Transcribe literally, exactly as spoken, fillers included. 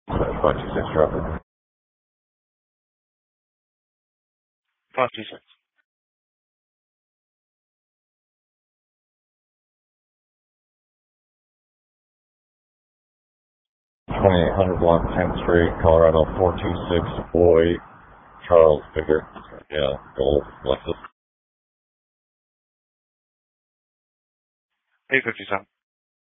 five two six traffic. five two six. twenty-eight hundred block tenth Street, Colorado four two six, Boy, Charles Pickard. Yeah, Gold, Lexus. eight fifty seven.